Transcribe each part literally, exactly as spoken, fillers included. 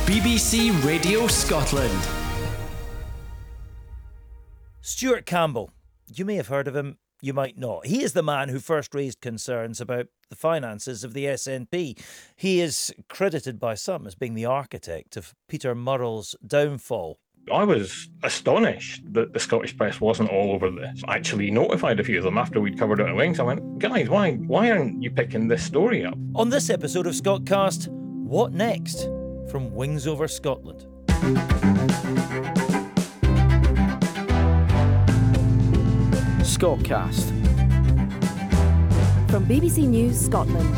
B B C Radio Scotland. Stuart Campbell. You may have heard of him, you might not. He is the man who first raised concerns about the finances of the S N P. He is credited by some as being the architect of Peter Murrell's downfall. I was astonished that the Scottish press wasn't all over this. I actually notified a few of them after we'd covered it on Wings. I went, guys, why why aren't you picking this story up? On this episode of Scotcast, what next from Wings Over Scotland? Scotcast. From B B C News Scotland.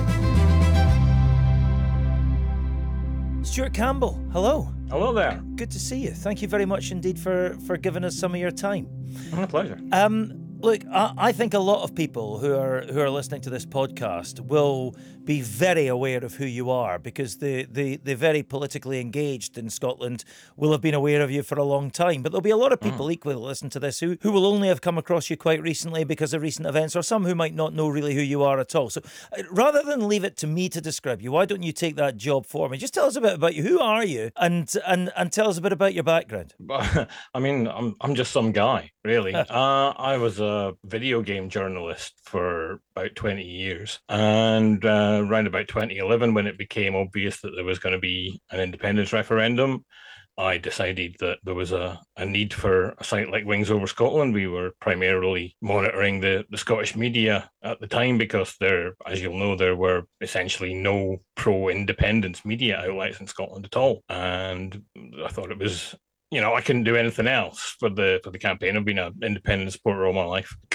Stuart Campbell, hello. Hello there. Good to see you. Thank you very much indeed for, for giving us some of your time. My pleasure. Um, look, I, I think a lot of people who are who are listening to this podcast will be very aware of who you are, because the, the, the very politically engaged in Scotland will have been aware of you for a long time. But there'll be a lot of people mm. equally that listen to this who, who will only have come across you quite recently because of recent events, or some who might not know really who you are at all. So uh, rather than leave it to me to describe you, why don't you take that job for me? Just tell us a bit about you. Who are you? And and, and tell us a bit about your background. I mean, I'm I'm just some guy, really. uh, I was a video game journalist for about twenty years. And uh, around about twenty eleven, when it became obvious that there was going to be an independence referendum, I decided that there was a, a need for a site like Wings Over Scotland. We were primarily monitoring the, the Scottish media at the time because there, as you'll know, there were essentially no pro-independence media outlets in Scotland at all. And I thought it was, you know, I couldn't do anything else for the for the campaign. I've been an independent supporter all my life.